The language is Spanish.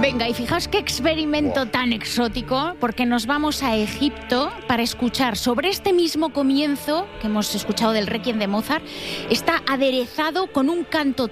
Venga, y fijaos qué experimento tan exótico, porque nos vamos a Egipto para escuchar sobre este mismo comienzo que hemos escuchado del Requiem de Mozart. Está aderezado con un canto